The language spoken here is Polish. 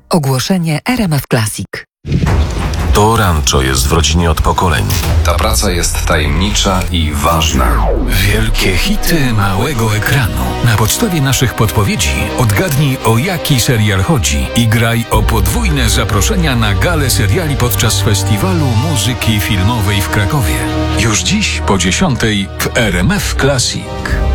Ogłoszenie RMF Classic. To rancho jest w rodzinie od pokoleń. Ta praca jest tajemnicza i ważna. Wielkie hity małego ekranu. Na podstawie naszych podpowiedzi odgadnij, o jaki serial chodzi i graj o podwójne zaproszenia na galę seriali podczas Festiwalu Muzyki Filmowej w Krakowie. Już dziś po 10:00 w RMF Classic.